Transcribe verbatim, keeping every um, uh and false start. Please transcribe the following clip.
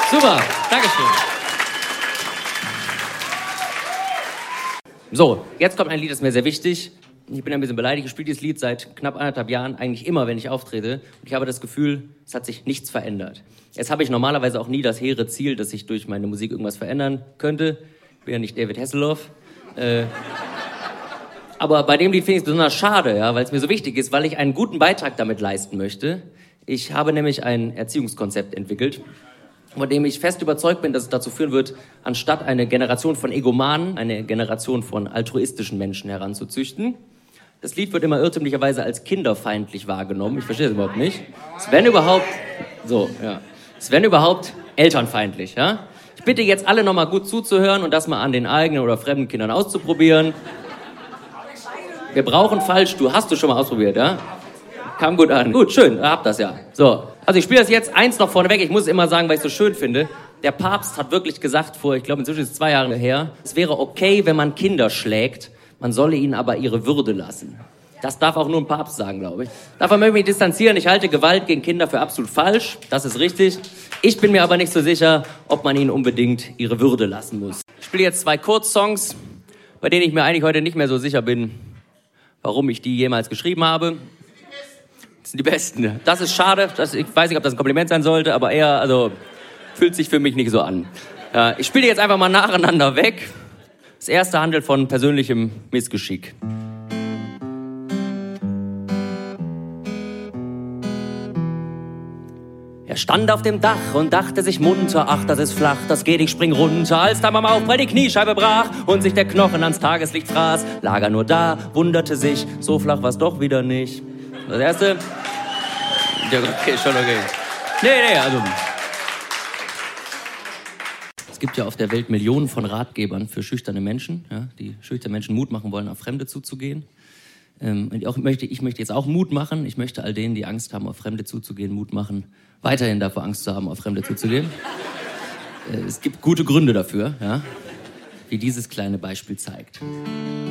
Super, Dankeschön. So, jetzt kommt ein Lied, das ist mir sehr wichtig. Ich bin ein bisschen beleidigt, ich spiele dieses Lied seit knapp anderthalb Jahren, eigentlich immer, wenn ich auftrete. Und ich habe das Gefühl, es hat sich nichts verändert. Jetzt habe ich normalerweise auch nie das hehre Ziel, dass sich durch meine Musik irgendwas verändern könnte. Ich bin ja nicht David Hasselhoff. Äh, aber bei dem Lied finde ich es besonders schade, ja, weil es mir so wichtig ist, weil ich einen guten Beitrag damit leisten möchte. Ich habe nämlich ein Erziehungskonzept entwickelt, von dem ich fest überzeugt bin, dass es dazu führen wird, anstatt eine Generation von Egomanen, eine Generation von altruistischen Menschen heranzuzüchten. Das Lied wird immer irrtümlicherweise als kinderfeindlich wahrgenommen. Ich verstehe das überhaupt nicht. Es werden überhaupt, so, ja. Es werden überhaupt elternfeindlich, ja. Ich bitte jetzt alle nochmal gut zuzuhören und das mal an den eigenen oder fremden Kindern auszuprobieren. Wir brauchen Fallstuhl. Hast du schon mal ausprobiert, ja? Kam gut an. Gut, schön, ihr habt das ja. So, also ich spiele das jetzt eins noch vorneweg. Ich muss es immer sagen, weil ich es so schön finde. Der Papst hat wirklich gesagt vor, ich glaube inzwischen ist es zwei Jahre her, es wäre okay, wenn man Kinder schlägt, man solle ihnen aber ihre Würde lassen. Das darf auch nur ein Papst sagen, glaube ich. Davon möchte ich mich distanzieren. Ich halte Gewalt gegen Kinder für absolut falsch. Das ist richtig. Ich bin mir aber nicht so sicher, ob man ihnen unbedingt ihre Würde lassen muss. Ich spiele jetzt zwei Kurzsongs, bei denen ich mir eigentlich heute nicht mehr so sicher bin, warum ich die jemals geschrieben habe. Das sind die Besten. Das ist schade. Das, ich weiß nicht, ob das ein Kompliment sein sollte, aber eher, also, fühlt sich für mich nicht so an. Ja, ich spiele jetzt einfach mal nacheinander weg. Das erste handelt von persönlichem Missgeschick. Er stand auf dem Dach und dachte sich munter, ach, das ist flach, das geht, ich spring runter. Als da Mama Aufprall die Kniescheibe brach und sich der Knochen ans Tageslicht fraß, lag er nur da, wunderte sich, so flach war's doch wieder nicht. Das erste... Ja, okay, schon okay. Nee, nee, also... Es gibt ja auf der Welt Millionen von Ratgebern für schüchterne Menschen, ja, die schüchterne Menschen Mut machen wollen, auf Fremde zuzugehen. Ähm, und auch möchte, ich möchte jetzt auch Mut machen. Ich möchte all denen, die Angst haben, auf Fremde zuzugehen, Mut machen, weiterhin davor Angst zu haben, auf Fremde zuzugehen. äh, es gibt gute Gründe dafür, ja, wie dieses kleine Beispiel zeigt.